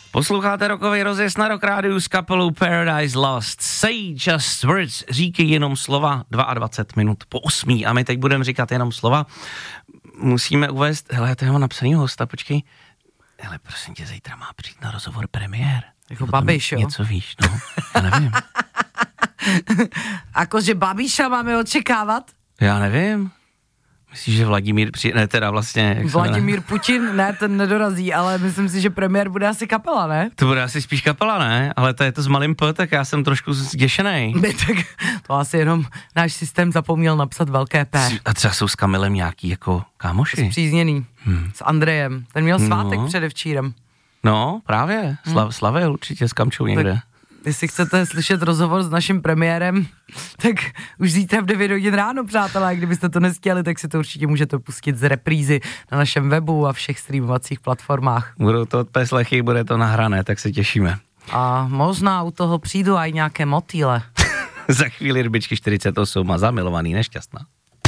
Posloucháte rokový rozjezd na Rock Rádiu s kapelou Paradise Lost. Say just words, říkej jenom slova, 22 minut po 8. A my teď budeme říkat jenom slova. Musíme uvést, hele, to je napsanýho hosta, počkej. Hele, prosím tě, zítra má přijít na rozhovor premiér. Jako Babiš, jo? Něco víš, no, já nevím. Akože Babiša máme očekávat? Já nevím. Myslíš, že Vladimír ne, teda vlastně... Vladimír Putin, ne, ten nedorazí, ale myslím si, že premiér bude asi kapela, ne? To bude asi spíš kapela, ne? Ale to je to s malým P, tak já jsem trošku zděšenej. Ne, tak to asi jenom náš systém zapomněl napsat velké P. A třeba jsou s Kamilem nějaký jako kámoši? Zpřízněný. S Andrejem. Ten měl svátek předevčírem. No, právě. Slavil určitě s Kamčou někde. Tak, jestli chcete slyšet rozhovor s naším premiérem, tak už zítra v 9 hodin ráno, přátelé. Kdybyste to nestihli, tak si to určitě můžete pustit z reprízy na našem webu a všech streamovacích platformách. Budou to odpeslechy, bude to nahrané, tak se těšíme. A možná u toho přijdu aj nějaké motýle. Za chvíli Rybičky 48 a zamilovaný nešťastná.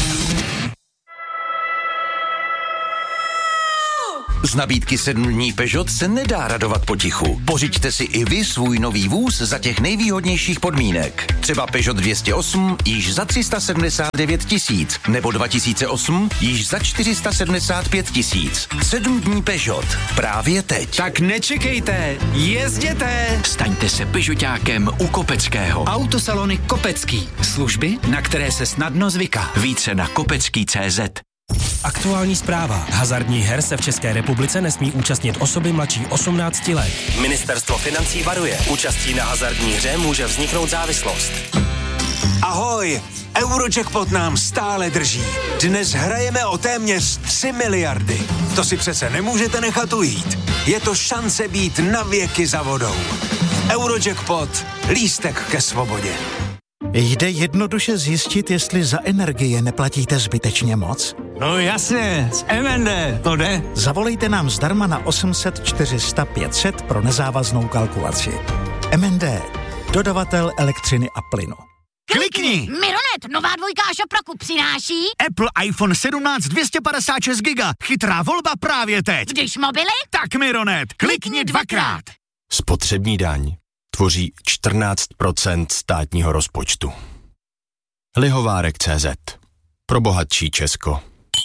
Z nabídky 7 dní Peugeot se nedá radovat potichu. Pořiďte si i vy svůj nový vůz za těch nejvýhodnějších podmínek. Třeba Peugeot 208 již za 379 000, nebo 2008 již za 475 000. 7 dní Peugeot. Právě teď. Tak nečekejte, jezděte! Staňte se Peugeotákem u Kopeckého. Autosalony Kopecký. Služby, na které se snadno zvyká. Více na kopecký.cz. Aktuální zpráva. Hazardních her se v České republice nesmí účastnit osoby mladší 18 let. Ministerstvo financí varuje. Účastí na hazardní hře může vzniknout závislost. Ahoj, Eurojackpot nám stále drží. Dnes hrajeme o téměř 3 miliardy. To si přece nemůžete nechat ujít. Je to šance být na věky za vodou. Eurojackpot, lístek ke svobodě. Jde jednoduše zjistit, jestli za energie neplatíte zbytečně moc? No jasně, z MND, to jde. Zavolejte nám zdarma na 800 400 500 pro nezávaznou kalkulaci. MND, dodavatel elektřiny a plynu. Klikni! Mironet, nová dvojka Šoproku přináší Apple iPhone 17 256 giga. Chytrá volba právě teď. Když mobily? Tak Mironet, klikni dvakrát. Spotřební daň tvoří 14% státního rozpočtu. Lihovárek.cz. Pro bohatší Česko.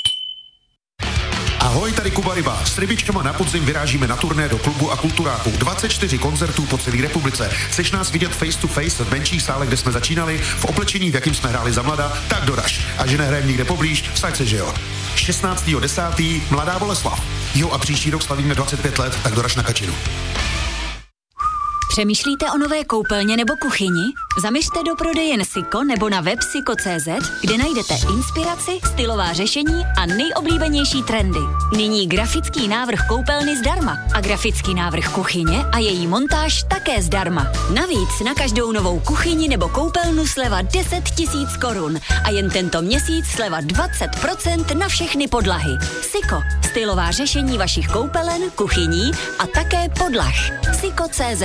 Ahoj, tady Kuba Ryba. S Rybičkama na podzim vyrážíme na turné do klubu a kulturáku. 24 koncertů po celé republice. Chceš nás vidět face to face v menších sálech, kde jsme začínali, v oblečení, v jakým jsme hráli za mlada, tak doraž. A že nehrajeme nikde poblíž, vsaď se, že jo. 16.10. Mladá Boleslav. Jo, a příští rok slavíme 25 let, tak doraž na Kačinu. Přemýšlíte o nové koupelně nebo kuchyni? Zaměřte do prodejen Siko nebo na web siko.cz, kde najdete inspiraci, stylová řešení a nejoblíbenější trendy. Nyní grafický návrh koupelny zdarma a grafický návrh kuchyně a její montáž také zdarma. Navíc na každou novou kuchyni nebo koupelnu sleva 10 000 korun a jen tento měsíc sleva 20% na všechny podlahy. Siko, stylová řešení vašich koupelen, kuchyní a také podlah. Siko.cz.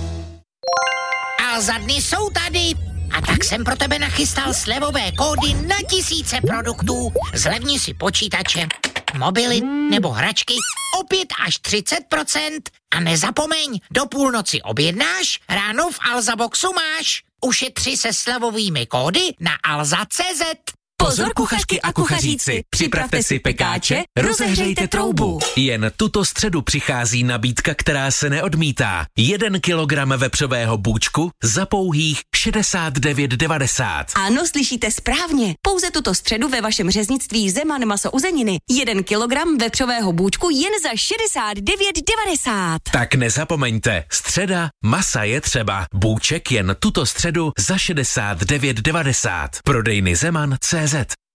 A za dny jsou tady. A tak jsem pro tebe nachystal slevové kódy na tisíce produktů. Zlevni si počítače, mobily nebo hračky o 5 až 30%. A nezapomeň, do půlnoci objednáš, ráno v Alza Boxu máš. Ušetři se slevovými kódy na alza.cz. Pozor kuchařky a kuchaříci, připravte si pekáče, rozehřejte troubu. Jen tuto středu přichází nabídka, která se neodmítá. 1 kilogram vepřového bůčku za pouhých 69,90. Ano, slyšíte správně. Pouze tuto středu ve vašem řeznictví Zeman maso uzeniny. 1 kilogram vepřového bůčku jen za 69,90. Tak nezapomeňte, středa, masa je třeba. Bůček jen tuto středu za 69,90. Prodejny Zeman.cz.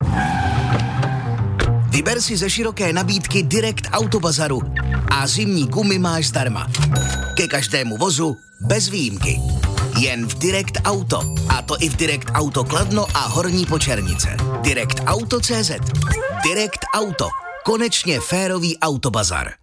Vyber si ze široké nabídky Direct Autobazaru a zimní gumy máš zdarma. Ke každému vozu bez výjimky. Jen v Direct Auto. A to i v Direct Auto Kladno a Horní Počernice. Direct Auto.cz. Direct Auto. Konečně férový autobazar.